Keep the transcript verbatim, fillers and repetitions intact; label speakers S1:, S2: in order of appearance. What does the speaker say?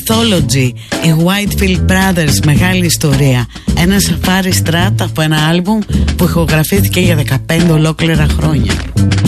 S1: Anthology, οι Whitefield Brothers, μεγάλη ιστορία. Ένα Safari Strat από ένα άλμπουμ που ηχογραφήθηκε για δεκαπέντε ολόκληρα χρόνια.